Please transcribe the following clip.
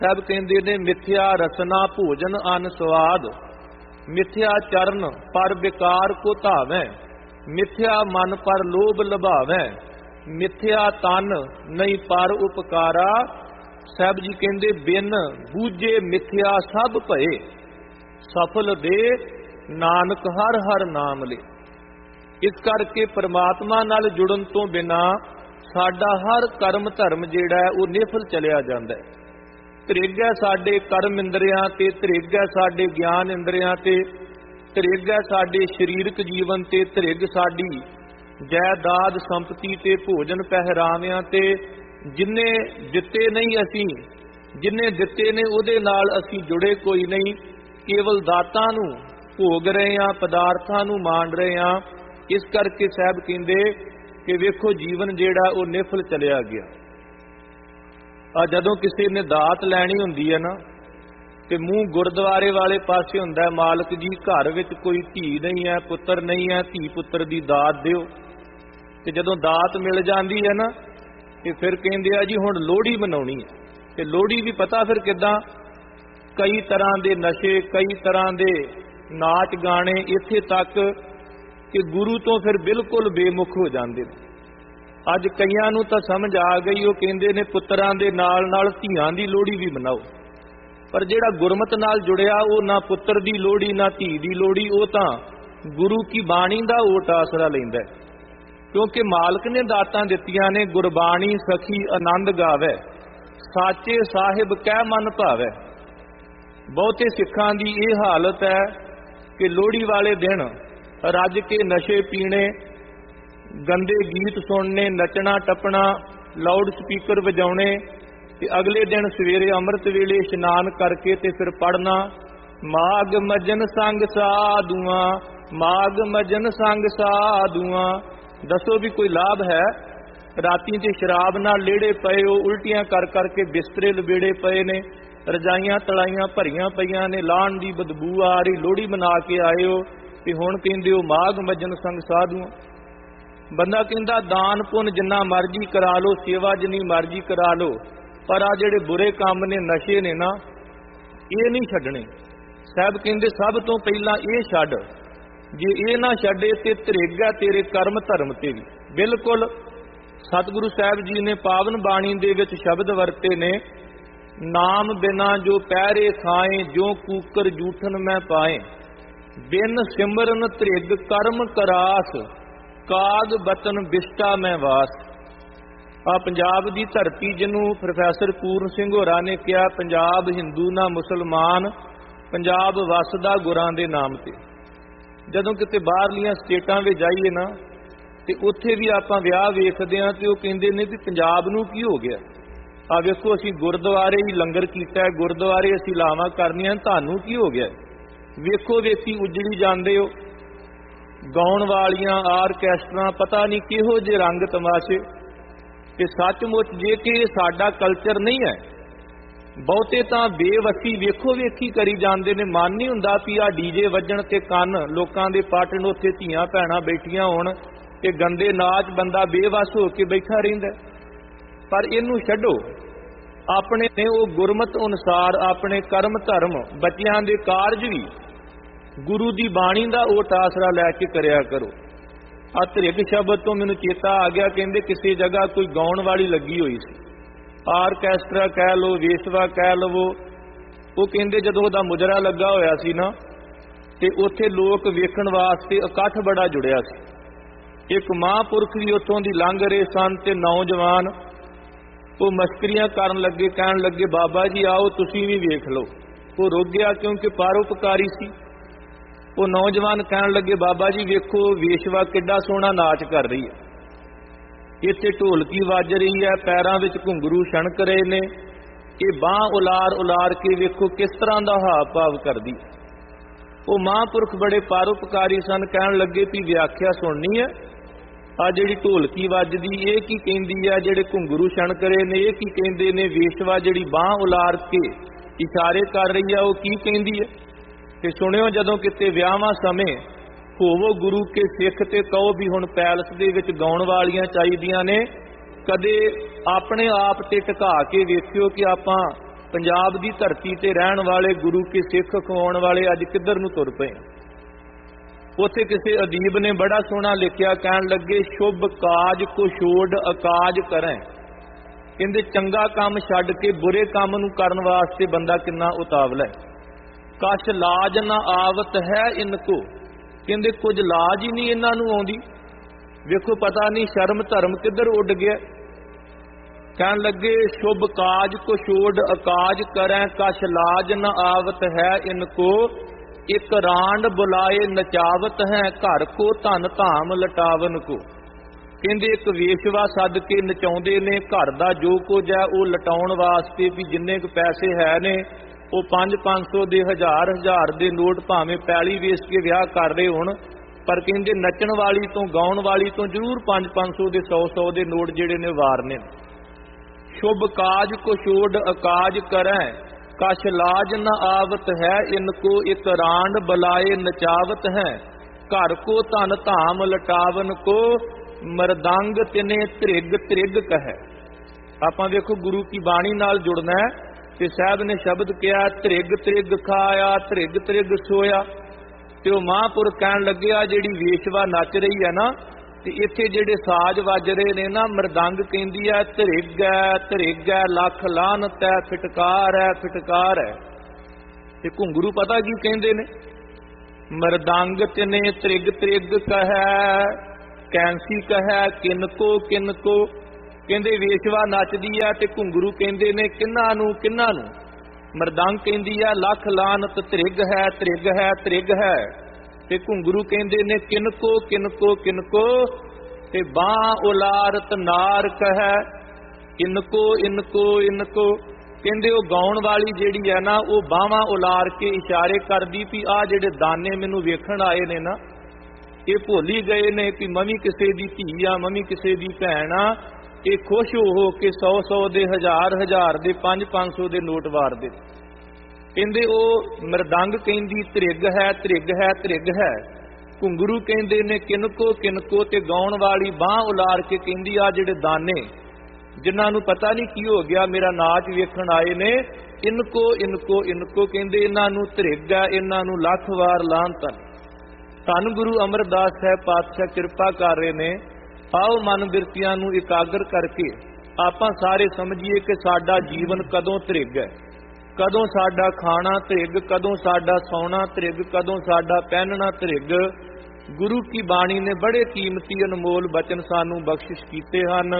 ਸਾਹਿਬ ਕਹਿੰਦੇ ਨੇ ਮਿੱਥਿਆ ਰਸਨਾ ਭੋਜਨ ਅਨ ਸਵਾਦ, ਮਿੱਥਿਆ ਚਰਨ ਪਰ ਵਿਕਾਰ ਕੋ ਧਾਵੈ, ਮਿੱਥਿਆ ਮਨ ਪਰ ਲੋਭ ਲਭਾਵੈ, ਮਿੱਥਿਆ ਤਨ ਨਹੀਂ ਪਰ ਉਪਕਾਰਾ। ਸਾਹਿਬ ਜੀ ਕਹਿੰਦੇ ਬਿਨ ਬੂਝੇ ਮਿੱਥਿਆ ਸਭ ਭਏ, ਸਫਲ ਦੇ ਨਾਨਕ ਹਰ ਹਰ ਨਾਮ ਲੇ। ਇਸ ਕਰਕੇ ਪ੍ਰਮਾਤਮਾ ਨਾਲ ਜੁੜਨ ਤੋਂ ਬਿਨਾਂ ਸਾਡਾ ਹਰ ਕਰਮ ਧਰਮ ਜਿਹੜਾ ਉਹ ਨਿਫਲ ਚਲਿਆ ਜਾਂਦਾ ਹੈ। ਧਰਿਗ ਹੈ ਸਾਡੇ ਕਰਮ ਇੰਦਰੀਆਂ ਤੇ, ਧਰਿਗ ਹੈ ਸਾਡੇ ਗਿਆਨ ਇੰਦਰੀਆਂ ਤੇ, ਧਰਿਗ ਹੈ ਸਾਡੇ ਸਰੀਰਕ ਜੀਵਨ ਤੇ, ਧਰਿਗ ਸਾਡੀ ਜਾਇਦਾਦ ਸੰਪਤੀ ਤੇ, ਭੋਜਨ ਪਹਿਰਾਵਿਆਂ ਤੇ। ਜਿੰਨੇ ਦਿੱਤੇ ਨਹੀਂ ਅਸੀਂ, ਜਿੰਨੇ ਦਿੱਤੇ ਨੇ ਉਹਦੇ ਨਾਲ ਅਸੀਂ ਜੁੜੇ ਕੋਈ ਨਹੀਂ, ਕੇਵਲ ਦਾਤਾਂ ਨੂੰ ਭੋਗ ਰਹੇ ਹਾਂ, ਪਦਾਰਥਾਂ ਨੂੰ ਮਾਣ ਰਹੇ ਹਾਂ। ਇਸ ਕਰਕੇ ਸਾਹਿਬ ਕਹਿੰਦੇ ਕਿ ਵੇਖੋ ਜੀਵਨ ਜਿਹੜਾ ਉਹ ਨਿਫਲ ਚਲਿਆ ਗਿਆ। ਜਦੋਂ ਕਿਸੇ ਨੇ ਦਾਤ ਲੈਣੀ ਹੁੰਦੀ ਹੈ ਨਾ, ਤੇ ਮੂੰਹ ਗੁਰਦੁਆਰੇ ਵਾਲੇ ਪਾਸੇ ਹੁੰਦਾ, ਮਾਲਕ ਜੀ ਘਰ ਵਿੱਚ ਕੋਈ ਧੀ ਨਹੀਂ ਹੈ, ਪੁੱਤਰ ਨਹੀਂ ਹੈ, ਧੀ ਪੁੱਤਰ ਦੀ ਦਾਤ ਦਿਓ। ਤੇ ਜਦੋਂ ਦਾਤ ਮਿਲ ਜਾਂਦੀ ਹੈ ਨਾ, ਤੇ ਫਿਰ ਕਹਿੰਦੇ ਆ ਜੀ ਹੁਣ ਲੋਹੜੀ ਮਨਾਉਣੀ ਹੈ। ਤੇ ਲੋਹੜੀ ਵੀ ਪਤਾ ਫਿਰ ਕਿੱਦਾਂ, ਕਈ ਤਰ੍ਹਾਂ ਦੇ ਨਸ਼ੇ, ਕਈ ਤਰ੍ਹਾਂ ਦੇ ਨਾਚ ਗਾਣੇ, ਇੱਥੇ ਤੱਕ ਕਿ ਗੁਰੂ ਤੋਂ ਫਿਰ ਬਿਲਕੁਲ ਬੇਮੁਖ ਹੋ ਜਾਂਦੇ ਨੇ। ਅੱਜ ਕਈਆਂ ਨੂੰ ਤਾਂ ਸਮਝ ਆ ਗਈ, ਉਹ ਕਹਿੰਦੇ ਨੇ ਪੁੱਤਰਾਂ ਦੇ ਨਾਲ ਨਾਲ ਧੀਆਂ ਦੀ ਲੋਹੜੀ ਵੀ ਮਨਾਓ। ਪਰ ਜਿਹੜਾ ਗੁਰਮਤਿ ਨਾਲ ਜੁੜਿਆ ਉਹ ਨਾ ਪੁੱਤਰ ਦੀ ਲੋਹੜੀ ਨਾ ਧੀ ਦੀ ਲੋਹੜੀ, ਉਹ ਤਾਂ ਗੁਰੂ ਕੀ ਬਾਣੀ ਦਾ ਓਟ ਆਸਰਾ ਲੈਂਦਾ। ਕਿਉਂਕਿ ਮਾਲਕ ਨੇ ਦਾਤਾਂ ਦਿੱਤੀਆਂ ਨੇ, ਗੁਰਬਾਣੀ ਸਖੀ ਆਨੰਦ ਗਾਵੇ, ਸਾਚੇ ਸਾਹਿਬ ਕਹਿ ਮਨ ਭਾਵੈ। ਬਹੁਤੇ ਸਿੱਖਾਂ ਦੀ ਇਹ ਹਾਲਤ ਹੈ ਕਿ ਲੋਹੜੀ ਵਾਲੇ ਦਿਨ ਰੱਜ ਕੇ ਨਸ਼ੇ ਪੀਣੇ, ਗੰਦੇ ਗੀਤ ਸੁਣਨੇ, ਨੱਚਣਾ ਟੱਪਣਾ, ਲਾਊਡ ਸਪੀਕਰ ਵਜਾਉਣੇ, ਤੇ ਅਗਲੇ ਦਿਨ ਸਵੇਰੇ ਅੰਮ੍ਰਿਤ ਵੇਲੇ ਇਸ਼ਨਾਨ ਕਰਕੇ ਤੇ ਫਿਰ ਪੜ੍ਹਨਾ ਮਾਗ ਮਜਨ ਸੰਗ ਸਾਧੂਆਂ, ਮਾਗ ਮਜਨ ਸੰਗ ਸਾਧੂਆਂ। ਦੱਸੋ ਵੀ ਕੋਈ ਲਾਭ ਹੈ? ਰਾਤੀ ਤੇ ਸ਼ਰਾਬ ਨਾਲ ਲੇੜੇ ਪਏ ਹੋ, ਉਲਟੀਆਂ ਕਰ ਕਰਕੇ ਬਿਸਤਰੇ ਲਬੇੜੇ ਪਏ ਨੇ, ਰਜਾਈਆਂ ਤਲਾਈਆਂ ਭਰੀਆਂ ਪਈਆਂ ਨੇ, ਲਾਣ ਦੀ ਬਦਬੂ ਆ ਰਹੀ, ਲੋਹੜੀ ਮਨਾ ਕੇ ਆਏ ਹੋ ਤੇ ਹੁਣ ਕਹਿੰਦੇ ਹੋ ਮਾਗ ਮਜਨ ਸੰਗ ਸਾਧੂਆਂ। ਬੰਦਾ ਕਹਿੰਦਾ ਦਾਨ ਪੁੰਨ ਜਿੰਨਾ ਮਰਜ਼ੀ ਕਰਾ ਲਓ, ਸੇਵਾ ਜਿੰਨੀ ਮਰਜ਼ੀ ਕਰਾ ਲਓ, ਪਰ ਆ ਜਿਹੜੇ ਬੁਰੇ ਕੰਮ ਨੇ, ਨਸ਼ੇ ਨੇ ਨਾ, ਇਹ ਨਹੀਂ ਛੱਡਣੇ। ਸਾਹਿਬ ਕਹਿੰਦੇ ਸਭ ਤੋਂ ਪਹਿਲਾਂ ਇਹ ਛੱਡ, ਜੇ ਇਹ ਨਾ ਛੱਡੇ ਤੇ ਧਰੇਗਾ ਤੇਰੇ ਕਰਮ ਧਰਮ ਤੇ ਵੀ। ਬਿਲਕੁਲ ਸਤਿਗੁਰੂ ਸਾਹਿਬ ਜੀ ਨੇ ਪਾਵਨ ਬਾਣੀ ਦੇ ਵਿੱਚ ਸ਼ਬਦ ਵਰਤੇ ਨੇ, ਨਾਮ ਬਿਨਾ ਜੋ ਪੈਰੇ ਖਾਏ, ਜੋ ਕੂਕਰ ਜੂਠਨ ਮੈਂ ਪਾਏ, ਬਿਨ ਸਿਮਰਨ ਧਰਿਗ ਕਰਮ ਕਰਾਸ, ਕਾਗ ਬਤਨ ਬਿਸ਼ਟਾ ਮੈਂ ਵਾਸ। ਆ ਪੰਜਾਬ ਦੀ ਧਰਤੀ ਜਿਹਨੂੰ ਪ੍ਰੋਫੈਸਰ ਪੂਰਨ ਸਿੰਘ ਹੋਰਾਂ ਨੇ ਕਿਹਾ ਪੰਜਾਬ ਹਿੰਦੂ ਨਾ ਮੁਸਲਮਾਨ, ਪੰਜਾਬ ਵਸਦਾ ਗੁਰਾਂ ਦੇ ਨਾਮ ਤੇ। ਜਦੋਂ ਕਿਤੇ ਬਾਹਰਲੀਆਂ ਸਟੇਟਾਂ ਵਿੱਚ ਜਾਈਏ ਨਾ, ਤੇ ਉੱਥੇ ਵੀ ਆਪਾਂ ਵਿਆਹ ਵੇਖਦੇ ਹਾਂ ਤੇ ਉਹ ਕਹਿੰਦੇ ਨੇ ਵੀ ਪੰਜਾਬ ਨੂੰ ਕੀ ਹੋ ਗਿਆ। ਆ ਵੇਖੋ ਅਸੀਂ ਗੁਰਦੁਆਰੇ ਹੀ ਲੰਗਰ ਕੀਤਾ, ਗੁਰਦੁਆਰੇ ਅਸੀਂ ਲਾਵਾਂ ਕਰਨੀਆਂ, ਤੁਹਾਨੂੰ ਕੀ ਹੋ ਗਿਆ। ਵੇਖੋ ਵੇਖੀ ਉਜੜੀ ਜਾਂਦੇ ਹੋ, ਗਾਉਣ ਵਾਲੀਆਂ ਆਰਕੈਸਟਰਾਂ, ਪਤਾ ਨਹੀਂ ਕਿਹੋ ਜਿਹੇ ਰੰਗ ਤਮਾਸ਼ੇ। ਤੇ ਸੱਚਮੁੱਚ ਜੇ ਕਿ ਇਹ ਸਾਡਾ ਕਲਚਰ ਨਹੀਂ ਹੈ, ਬਹੁਤੇ ਤਾਂ ਬੇਵਸੀ ਵੇਖੋ ਵੇਖੀ ਕਰੀ ਜਾਂਦੇ ਨੇ। ਮਨ ਨਹੀਂ ਹੁੰਦਾ ਵੀ ਆ ਡੀਜੇ ਵੱਜਣ ਤੇ ਕੰਨ ਲੋਕਾਂ ਦੇ ਪਾਟਣ, ਉੱਥੇ ਧੀਆਂ ਭੈਣਾਂ ਬੈਠੀਆਂ ਹੋਣ ਤੇ ਗੰਦੇ ਨਾਚ, ਬੰਦਾ ਬੇਵਸ ਹੋ ਕੇ ਬੈਠਾ ਰਹਿੰਦਾ। ਪਰ ਇਹਨੂੰ ਛੱਡੋ, ਆਪਣੇ ਨੇ ਉਹ ਗੁਰਮਤ ਅਨੁਸਾਰ ਆਪਣੇ ਕਰਮ ਧਰਮ, ਬੱਚਿਆਂ ਦੇ ਕਾਰਜ ਵੀ ਗੁਰੂ ਦੀ ਬਾਣੀ ਦਾ ਓਟ ਆਸਰਾ ਲੈ ਕੇ ਕਰਿਆ ਕਰੋ। ਆ ਧਰਿਗ ਸ਼ਬਦ ਤੋਂ ਮੈਨੂੰ ਚੇਤਾ ਆ ਗਿਆ, ਕਹਿੰਦੇ ਕਿਸੇ ਜਗ੍ਹਾ ਕੋਈ ਗਾਉਣ ਵਾਲੀ ਲੱਗੀ ਹੋਈ ਸੀ, ਆਰਕੈਸਟਰਾ ਕਹਿ ਲਓ, ਵੇਸਵਾ ਕਹਿ ਲਵੋ। ਉਹ ਕਹਿੰਦੇ ਜਦੋਂ ਉਹਦਾ ਮੁਜਰਾ ਲੱਗਾ ਹੋਇਆ ਸੀ ਨਾ, ਤੇ ਉੱਥੇ ਲੋਕ ਵੇਖਣ ਵਾਸਤੇ ਇਕੱਠ ਬੜਾ ਜੁੜਿਆ ਸੀ। ਇੱਕ ਮਹਾਂਪੁਰਖ ਵੀ ਉੱਥੋਂ ਦੀ ਲੰਘ ਰਹੇ ਸਨ ਤੇ ਨੌਜਵਾਨ ਉਹ ਮਸਕਰੀਆਂ ਕਰਨ ਲੱਗੇ, ਕਹਿਣ ਲੱਗੇ ਬਾਬਾ ਜੀ ਆਓ ਤੁਸੀਂ ਵੀ ਵੇਖ ਲਓ। ਉਹ ਰੁਕ ਗਿਆ ਕਿਉਂਕਿ ਪਰਉਪਕਾਰੀ ਸੀ। ਉਹ ਨੌਜਵਾਨ ਕਹਿਣ ਲੱਗੇ ਬਾਬਾ ਜੀ ਵੇਖੋ ਵੇਸ਼ਵਾ ਕਿੱਡਾ ਸੋਹਣਾ ਨਾਚ ਕਰ ਰਹੀ ਹੈ, ਇੱਥੇ ਢੋਲਕੀ ਵੱਜ ਰਹੀ ਹੈ, ਪੈਰਾਂ ਵਿੱਚ ਘੁੰਗਰੂ ਛਣਕ ਰਹੇ ਨੇ, ਇਹ ਬਾਂਹ ਉਲਾਰ ਉਲਾਰ ਕੇ ਵੇਖੋ ਕਿਸ ਤਰ੍ਹਾਂ ਦਾ ਹਾਵ ਭਾਵ ਕਰਦੀ। ਉਹ ਮਹਾਂਪੁਰਖ ਬੜੇ ਪਰਉਪਕਾਰੀ ਸਨ, ਕਹਿਣ ਲੱਗੇ ਵੀ ਵਿਆਖਿਆ ਸੁਣਨੀ ਹੈ, ਆ ਜਿਹੜੀ ਢੋਲਕੀ ਵੱਜਦੀ ਇਹ ਕੀ ਕਹਿੰਦੀ ਹੈ, ਜਿਹੜੇ ਘੁੰਗਰੂ ਛਣਕ ਰਹੇ ਨੇ ਇਹ ਕੀ ਕਹਿੰਦੇ ਨੇ, ਵੇਸ਼ਵਾ ਜਿਹੜੀ ਬਾਂਹ ਉਲਾਰ ਕੇ ਇਸ਼ਾਰੇ ਕਰ ਰਹੀ ਹੈ ਉਹ ਕੀ ਕਹਿੰਦੀ ਹੈ। ਤੇ ਸੁਣਿਓ ਜਦੋਂ ਕਿਤੇ ਵਿਆਹਾਂ ਸਮੇਂ ਹੋਵੋ ਗੁਰੂ ਕੇ ਸਿੱਖ ਤੇ ਕਹੋ ਵੀ ਹੁਣ ਪੈਲਸ ਦੇ ਵਿੱਚ ਗਾਉਣ ਵਾਲੀਆਂ ਚਾਹੀਦੀਆਂ ਨੇ, ਕਦੇ ਆਪਣੇ ਆਪ ਤੇ ਟਿਕਾ ਕੇ ਵੇਖਿਓ ਕਿ ਆਪਾਂ ਪੰਜਾਬ ਦੀ ਧਰਤੀ ਤੇ ਰਹਿਣ ਵਾਲੇ ਗੁਰੂ ਕੇ ਸਿੱਖ ਅਖਵਾਉਣ ਵਾਲੇ ਅੱਜ ਕਿੱਧਰ ਨੂੰ ਤੁਰ ਪਏ। ਉੱਥੇ ਕਿਸੇ ਅਦੀਬ ਨੇ ਬੜਾ ਸੋਹਣਾ ਲਿਖਿਆ, ਕਹਿਣ ਲੱਗੇ ਸ਼ੁਭ ਕਾਜ ਕੋ ਛੋੜ ਅਕਾਜ ਕਰੈ। ਕਹਿੰਦੇ ਚੰਗਾ ਕੰਮ ਛੱਡ ਕੇ ਬੁਰੇ ਕੰਮ ਨੂੰ ਕਰਨ ਵਾਸਤੇ ਬੰਦਾ ਕਿੰਨਾ ਉਤਾਵਲਾ ਹੈ। ਕਛ ਲਾਜ ਨਾ ਆਵਤ ਹੈ ਇਨਕੋ, ਕਹਿੰਦੇ ਕੁਝ ਲਾਜ ਹੀ ਨਹੀਂ ਇਹਨਾਂ ਨੂੰ ਆਉਂਦੀ। ਵੇਖੋ ਪਤਾ ਨਹੀਂ ਸ਼ਰਮ ਧਰਮ ਕਿੱਧਰ ਉੱਡ ਗਿਆ। ਕਹਿਣ ਲੱਗੇ ਸ਼ੁਭ ਕਾਜ ਕੋ ਛੋੜ ਅਕਾਜ ਕਰੈ, ਕਛ ਲਾਜ ਨਾ ਆਵਤ ਹੈ ਇਨਕੋ। ਇੱਕ ਰਾਂਡ ਬੁਲਾਏ ਨਚਾਵਤ ਹੈ, ਘਰ ਕੋ ਧਨ ਧਾਮ ਲਟਾਵਨ ਕੋ। ਕਹਿੰਦੇ ਇੱਕ ਵੇਸ਼ਵਾ ਸੱਦ ਕੇ ਨਚਾਉਂਦੇ ਨੇ, ਘਰ ਦਾ ਜੋ ਕੁਝ ਹੈ ਉਹ ਲਟਾਉਣ ਵਾਸਤੇ, ਵੀ ਜਿੰਨੇ ਕੁ ਪੈਸੇ ਹੈ ਨੇ ਉਹ 500 ਦੇ 1000 ਦੇ ਨੋਟ ਭਾਵੇਂ ਪੈਲੀ ਵੇਚ ਕੇ ਵਿਆਹ ਕਰ ਰਹੇ ਹੋਣ, ਪਰ ਕਹਿੰਦੇ ਨੱਚਣ ਵਾਲੀ ਤੋਂ ਗਾਉਣ ਵਾਲੀ ਤੋਂ ਜ਼ਰੂਰ 500 ਦੇ 100 ਦੇ ਨੋਟ ਜਿਹੜੇ ਨੇ ਵਾਰਨੇ। ਸ਼ੁਭ ਕਾਜ ਕੋ ਛੋੜ ਅਕਾਜ ਕਰੈ, ਕਛ ਲਾਜ ਨ ਆਵਤ ਹੈ ਇਨਕੋ। ਇੱਕ ਰਾਂਡ ਬੁਲਾਏ ਨਚਾਵਤ ਹੈ, ਘਰ ਕੋ ਧਨ ਧਾਮ ਲਟਾਵਨ ਕੋ। ਮਰਦੰਗ ਤਿਨੇ ਧ੍ਰਿਗ ਧ੍ਰਿਗ ਕਹੈ। ਆਪਾਂ ਵੇਖੋ ਗੁਰੂ ਕੀ ਬਾਣੀ ਨਾਲ ਜੁੜਨਾ ਹੈ ਤੇ ਸਾਹਿਬ ਨੇ ਸ਼ਬਦ ਕਿਹਾ ਧ੍ਰਿਗ ਧ੍ਰਿਗ ਖਾਇਆ ਧ੍ਰਿਗ ਧ੍ਰਿਗ ਸੋਇਆ। ਤੇ ਉਹ ਮਹਾਂਪੁਰਖ ਕਹਿਣ ਲੱਗਿਆ ਜਿਹੜੀ ਵੇਸ਼ਵਾ ਨੱਚ ਰਹੀ ਹੈ ਨਾ, ਤੇ ਇੱਥੇ ਜਿਹੜੇ ਸਾਜ਼ ਵੱਜ ਰਹੇ ਨੇ ਨਾ, ਮਰਦੰਗ ਕਹਿੰਦੀ ਹੈ ਧ੍ਰਿਗ ਹੈ ਧ੍ਰਿਗ ਹੈ, ਲੱਖ ਲਾਹਨਤ ਹੈ, ਫਿਟਕਾਰ ਹੈ ਫਿਟਕਾਰ ਹੈ। ਤੇ ਘੁੰਗਰੂ ਪਤਾ ਕੀ ਕਹਿੰਦੇ ਨੇ, ਮਰਦੰਗ ਤਿਨੇ ਧ੍ਰਿਗ ਧ੍ਰਿਗ ਕਹੈ, ਕੈਂਸੀ ਕਹੈ ਕਿਨਕੋ ਕਿਨਕੋ। ਕਹਿੰਦੇ ਵੇਸ਼ਵਾ ਨੱਚਦੀ ਹੈ ਤੇ ਘੁੰਗਰੂ ਕਹਿੰਦੇ ਨੇ ਕਿੰਨਾਂ ਨੂੰ ਕਿੰਨਾਂ ਨੂੰ। ਮਰਦੰਗ ਕਹਿੰਦੀ ਹੈ ਲੱਖ ਲਾਹਨਤ ਧ੍ਰਿਗ ਹੈ ਧ੍ਰਿਗ ਹੈ ਧ੍ਰਿਗ ਹੈ, ਤੇ ਘੁੰਗਰੂ ਕਹਿੰਦੇ ਨੇ ਕਿਨਕੋ ਕਿਨਕੋ ਕਿਨਕੋ। ਤੇ ਬਾਹ ਉਲਾਰਤ ਨਾਰ ਕਹੈ, ਇਨਕੋ ਇਨਕੋ ਇਨਕੋ। ਕਹਿੰਦੇ ਉਹ ਗਾਉਣ ਵਾਲੀ ਜਿਹੜੀ ਹੈ ਨਾ, ਉਹ ਬਾਹਾਂ ਉਲਾਰ ਕੇ ਇਸ਼ਾਰੇ ਕਰਦੀ ਵੀ ਆਹ ਜਿਹੜੇ ਦਾਨੇ ਮੈਨੂੰ ਵੇਖਣ ਆਏ ਨੇ ਨਾ, ਇਹ ਭੁੱਲ ਹੀ ਗਏ ਨੇ ਕਿ ਮਵੀ ਕਿਸੇ ਦੀ ਧੀ ਆ, ਮਵੀ ਕਿਸੇ ਦੀ ਭੈਣ ਆ। ਇਹ ਖੁਸ਼ ਹੋ ਕੇ 100 ਦੇ 1000 ਦੇ 500 ਦੇ ਨੋਟ ਵਾਰਦੇ। ਕਹਿੰਦੇ ਉਹ ਮਰਦੰਗ ਕਹਿੰਦੀ ਧ੍ਰਿਗ ਹੈ ਧ੍ਰਿਗ ਹੈ ਧ੍ਰਿਗ ਹੈ, ਘੁੰਗਰੂ ਕਹਿੰਦੇ ਨੇ ਕਿਨਕੋ ਕਿਨਕੋ। ਤੇ ਗਾਉਣ ਵਾਲੀ ਬਾਹ ਉਲਾਰ ਕੇ ਕਹਿੰਦੀ ਆ ਜਿਹੜੇ ਦਾਨੇ ਜਿਨ੍ਹਾਂ ਨੂੰ ਪਤਾ ਨਹੀਂ ਕੀ ਹੋ ਗਿਆ ਮੇਰਾ ਨਾਚ ਵੇਖਣ ਆਏ ਨੇ, ਇਨਕੋ ਇਨਕੋ ਇਨਕੋ। ਕਹਿੰਦੇ ਇਹਨਾਂ ਨੂੰ ਧ੍ਰਿਗ ਹੈ, ਇਹਨਾਂ ਨੂੰ ਲੱਖ ਵਾਰ ਲਾਹਨਤ। ਧੰਨ ਗੁਰੂ ਅਮਰਦਾਸ ਸਾਹਿਬ ਪਾਤਸ਼ਾਹ ਕਿਰਪਾ ਕਰ ਰਹੇ ਨੇ। ਆਓ ਮਨ ਬਿਰਤੀਆਂ ਨੂੰ ਇਕਾਗਰ ਕਰਕੇ ਆਪਾਂ ਸਾਰੇ ਸਮਝੀਏ ਕਿ ਸਾਡਾ ਜੀਵਨ ਕਦੋਂ ਧ੍ਰਿਗ ਹੈ, ਕਦੋਂ ਸਾਡਾ ਖਾਣਾ ਧ੍ਰਿਗ, ਕਦੋਂ ਸਾਡਾ ਸੌਣਾ ਧ੍ਰਿਗ, ਕਦੋਂ ਸਾਡਾ ਪਹਿਨਣਾ ਧ੍ਰਿਗ। ਗੁਰੂ ਕੀ ਬਾਣੀ ਨੇ ਬੜੇ ਕੀਮਤੀ ਅਨਮੋਲ ਬਚਨ ਸਾਨੂੰ ਬਖਸ਼ਿਸ਼ ਕੀਤੇ ਹਨ।